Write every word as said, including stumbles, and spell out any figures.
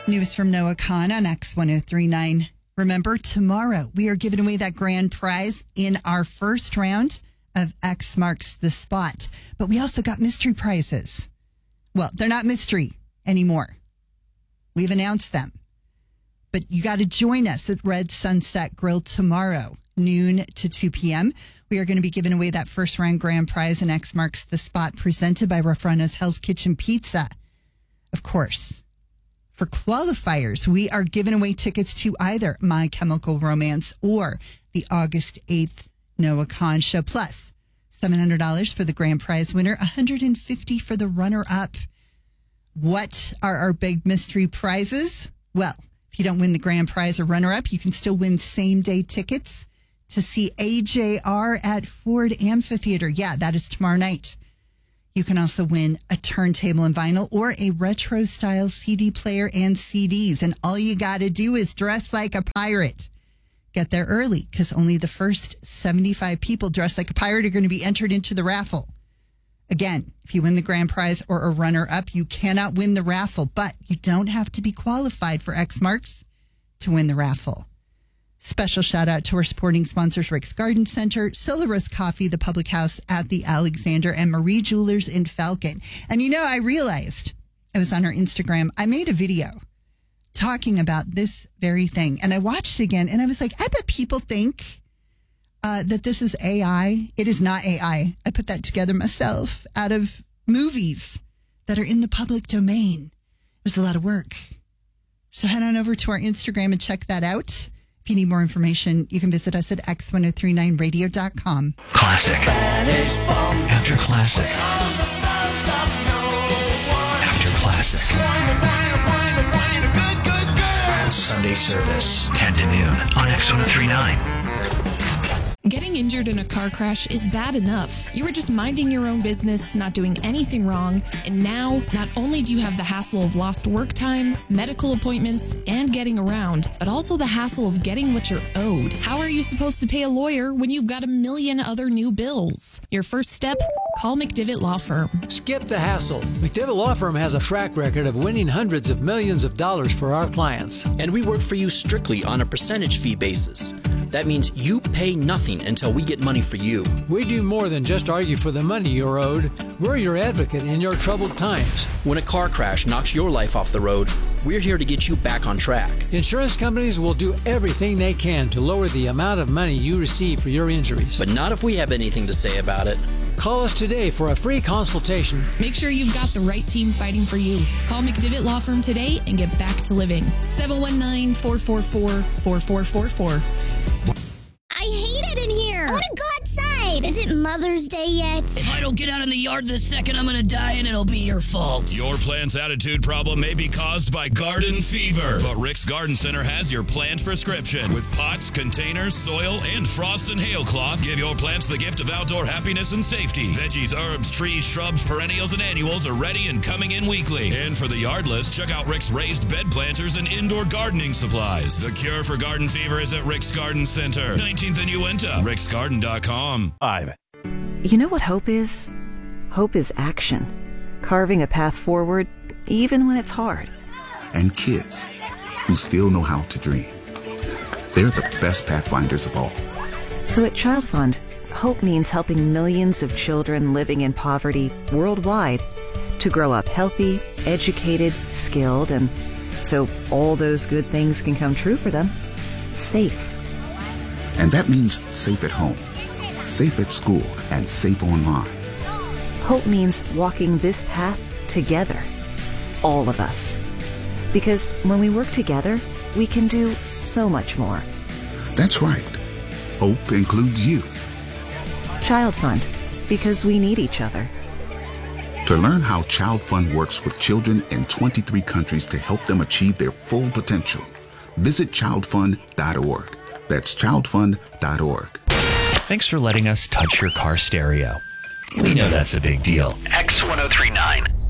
News from Noah Khan on X ten thirty-nine. Remember, tomorrow we are giving away that grand prize in our first round of X Marks the Spot. But we also got mystery prizes. Well, they're not mystery anymore. We've announced them. But you got to join us at Red Sunset Grill tomorrow, noon to two p.m. We are going to be giving away that first round grand prize in X Marks the Spot presented by Raffrano's Hell's Kitchen Pizza. Of course, for qualifiers, we are giving away tickets to either My Chemical Romance or the August eighth Noah Khan Show. Plus, seven hundred dollars for the grand prize winner, one hundred fifty dollars for the runner-up. What are our big mystery prizes? Well, if you don't win the grand prize or runner-up, you can still win same-day tickets to see A J R at Ford Amphitheater. Yeah, that is tomorrow night. You can also win a turntable and vinyl or a retro-style C D player and C Ds. And all you got to do is dress like a pirate. Get there early because only the first seventy-five people dressed like a pirate are going to be entered into the raffle. Again, if you win the grand prize or a runner-up, you cannot win the raffle, but you don't have to be qualified for X Marks to win the raffle. Special shout out to our supporting sponsors, Rick's Garden Center, Solar Roast Coffee, the Public House at the Alexander, and Marie Jewelers in Falcon. And you know, I realized, I was on our Instagram, I made a video talking about this very thing. And I watched it again and I was like, I bet people think uh, that this is A I. It is not A I. I put that together myself out of movies that are in the public domain. It was a lot of work. So head on over to our Instagram and check that out. If you need more information, you can visit us at x ten thirty-nine radio dot com. Classic. After classic. After classic. Sunday service, ten to noon on X ten thirty-nine. Getting injured in a car crash is bad enough. You were just minding your own business, not doing anything wrong, and now not only do you have the hassle of lost work time, medical appointments, and getting around, but also the hassle of getting what you're owed. How are you supposed to pay a lawyer when you've got a million other new bills? Your first step? Call McDivitt Law Firm. Skip the hassle. McDivitt Law Firm has a track record of winning hundreds of millions of dollars for our clients. And we work for you strictly on a percentage fee basis. That means you pay nothing until we get money for you. We do more than just argue for the money you're owed. We're your advocate in your troubled times. When a car crash knocks your life off the road, we're here to get you back on track. Insurance companies will do everything they can to lower the amount of money you receive for your injuries. But not if we have anything to say about it. Call us today for a free consultation. Make sure you've got the right team fighting for you. Call McDivitt Law Firm today and get back to living. seven one nine, four four four, four four four four. I hate it in here. I want to go outside. Is it Mother's Day yet? If I don't get out in the yard this second, I'm going to die and it'll be your fault. Your plant's attitude problem may be caused by garden fever, but Rick's Garden Center has your plant prescription. With pots, containers, soil, and frost and hail cloth, give your plants the gift of outdoor happiness and safety. Veggies, herbs, trees, shrubs, perennials, and annuals are ready and coming in weekly. And for the yardless, check out Rick's raised bed planters and indoor gardening supplies. The cure for garden fever is at Rick's Garden Center, nineteenth and Uinta, ricks garden dot com. Five. You know what hope is? Hope is action. Carving a path forward, even when it's hard. And kids who still know how to dream. They're the best pathfinders of all. So at Child Fund, hope means helping millions of children living in poverty worldwide to grow up healthy, educated, skilled, and so all those good things can come true for them. Safe. And that means safe at home, safe at school, and safe online. Hope means walking this path together, all of us. Because when we work together, we can do so much more. That's right. Hope includes you. Child Fund, because we need each other. To learn how Child Fund works with children in twenty-three countries to help them achieve their full potential, visit child fund dot org. That's child fund dot org. Thanks for letting us touch your car stereo. We know that's a big deal. X ten thirty-nine.